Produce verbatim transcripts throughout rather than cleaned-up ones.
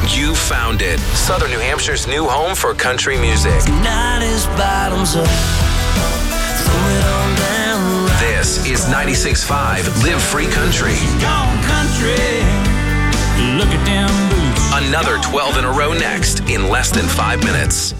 You found it. Southern New Hampshire's new home for country music. Tonight is bottoms up. Throw it on down. This is ninety-six point five Live Free Country. Gone country. Look at them boots. Another twelve in a row next in less than five minutes.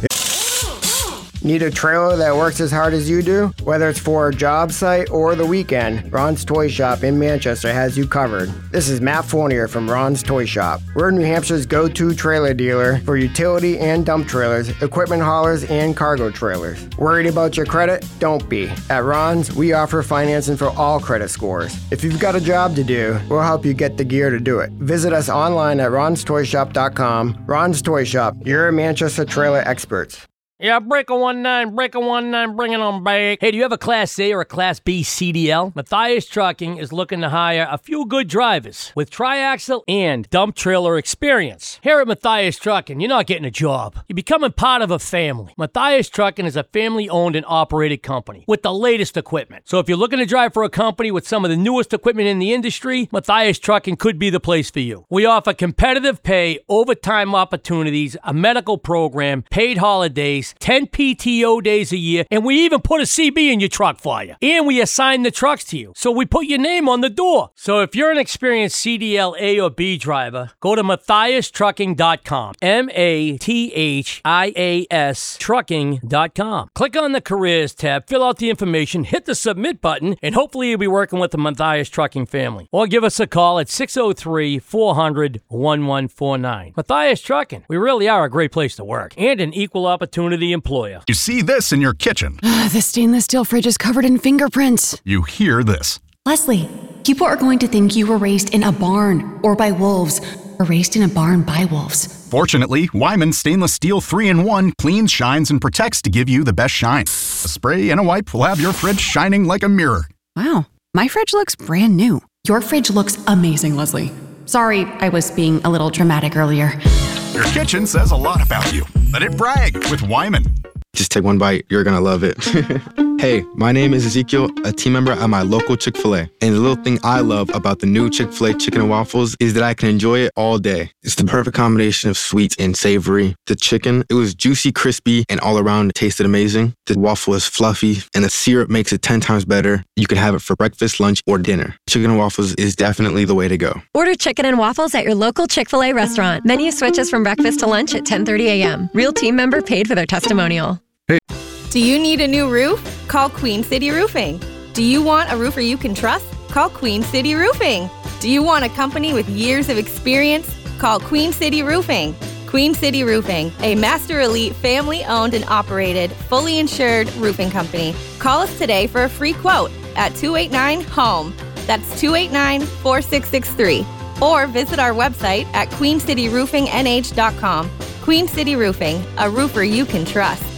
Need a trailer that works as hard as you do? Whether it's for a job site or the weekend, Ron's Toy Shop in Manchester has you covered. This is Matt Fournier from Ron's Toy Shop. We're New Hampshire's go-to trailer dealer for utility and dump trailers, equipment haulers, and cargo trailers. Worried about your credit? Don't be. At Ron's, we offer financing for all credit scores. If you've got a job to do, we'll help you get the gear to do it. Visit us online at rons toy shop dot com. Ron's Toy Shop, your Manchester trailer experts. Yeah, breaker one nine, breaker one nine, bring it on back. Hey, do you have a Class A or a Class B C D L? Matthias Trucking is looking to hire a few good drivers with triaxle and dump trailer experience. Here at Matthias Trucking, you're not getting a job. You're becoming part of a family. Matthias Trucking is a family-owned and operated company with the latest equipment. So if you're looking to drive for a company with some of the newest equipment in the industry, Matthias Trucking could be the place for you. We offer competitive pay, overtime opportunities, a medical program, paid holidays, ten P T O days a year, and we even put a C B in your truck for you. And we assign the trucks to you, so we put your name on the door. So if you're an experienced C D L A or B driver, go to matthias trucking dot com. M A T H I A S trucking dot com. Click on the Careers tab, fill out the information, hit the Submit button, and hopefully you'll be working with the Matthias Trucking family. Or give us a call at six oh three, four hundred, eleven forty-nine. Matthias Trucking, we really are a great place to work and an equal opportunity employer. You see this in your kitchen. The stainless steel fridge is covered in fingerprints. You hear this. Leslie, people are going to think you were raised in a barn or by wolves or raised in a barn by wolves. Fortunately, Wyman Stainless Steel three in one cleans, shines, and protects to give you the best shine. A spray and a wipe will have your fridge shining like a mirror. Wow, my fridge looks brand new. Your fridge looks amazing, Leslie. Sorry, I was being a little dramatic earlier. Your kitchen says a lot about you. Let it brag with Wyman. Just take one bite. You're going to love it. Hey, my name is Ezekiel, a team member at my local Chick-fil-A. And the little thing I love about the new Chick-fil-A chicken and waffles is that I can enjoy it all day. It's the perfect combination of sweet and savory. The chicken, it was juicy, crispy, and all around it tasted amazing. The waffle is fluffy, and the syrup makes it ten times better. You can have it for breakfast, lunch, or dinner. Chicken and waffles is definitely the way to go. Order chicken and waffles at your local Chick-fil-A restaurant. Menu switches from breakfast to lunch at ten thirty a.m. Real team member paid for their testimonial. Hey. Do you need a new roof? Call Queen City Roofing. Do you want a roofer you can trust? Call Queen City Roofing. Do you want a company with years of experience? Call Queen City Roofing. Queen City Roofing, a Master Elite family-owned and operated, fully insured roofing company. Call us today for a free quote at two eight nine, HOME. That's two eight nine, four six six three. Or visit our website at queen city roofing n h dot com. Queen City Roofing, a roofer you can trust.